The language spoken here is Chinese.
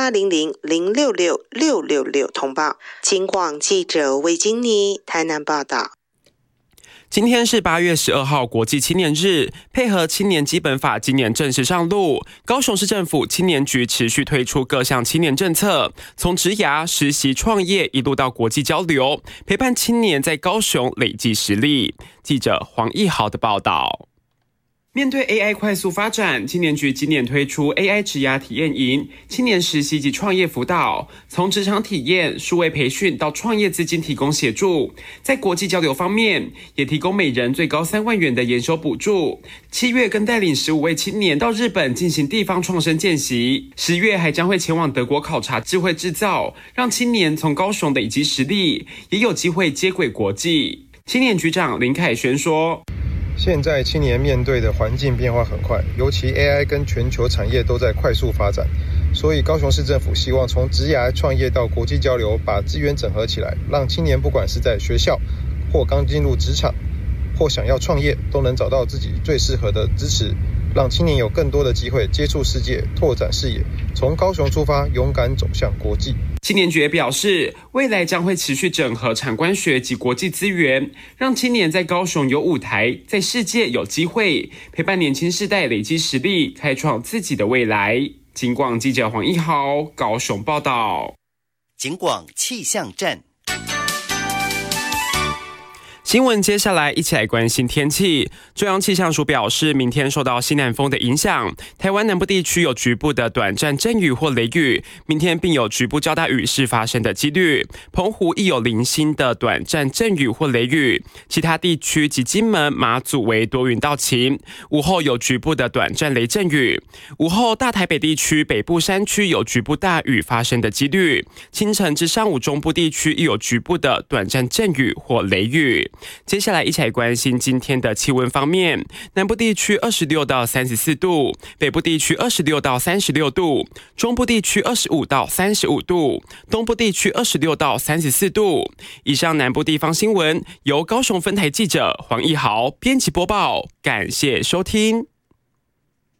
0800-066-666通报。警广记者魏金妮台南报道。 今天是8月12号国际青年日，配合青年基本法今年正式上路，高雄市政府青年局持续推出各项青年政策，从职涯、实习、创业一路到国际交流，陪伴青年在高雄累积实力。记者黄义豪的报道。面对 AI 快速发展，青年局今年推出 AI 职涯体验营、青年实习及创业辅导，从职场体验、数位培训到创业资金提供协助。在国际交流方面，也提供每人最高3万元的研修补助。7月更带领15位青年到日本进行地方创生见习，10月还将会前往德国考察智慧制造，让青年从高雄累积实力，也有机会接轨国际。青年局长林凯旋说， 现在青年面对的环境变化很快，尤其 AI 跟全球产业都在快速发展，所以高雄市政府希望从职涯创业到国际交流，把资源整合起来，让青年不管是在学校或刚进入职场或想要创业，都能找到自己最适合的支持，让青年有更多的机会接触世界，拓展视野，从高雄出发，勇敢走向国际。 青年局也表示，未来将会持续整合产官学及国际资源，让青年在高雄有舞台，在世界有机会，陪伴年轻世代累积实力，开创自己的未来。警广记者黄一豪高雄报道。 警广气象站。 新闻接下来一起来关心天气。中央气象署表示，明天受到西南风的影响，台湾南部地区有局部的短暂阵雨或雷雨，明天并有局部较大雨势发生的几率。澎湖亦有零星的短暂阵雨或雷雨，其他地区及金门、马祖为多云到晴，午后有局部的短暂雷阵雨。午后大台北地区北部山区有局部大雨发生的几率，清晨至上午中部地区亦有局部的短暂阵雨或雷雨。接下来一起来关心今天的气温方面，南部地区26到34度，北部地区26到36度，中部地区25到35度，东部地区26到34度。以上南部地方新闻由高雄分台记者黄义豪编辑播报，感谢收听。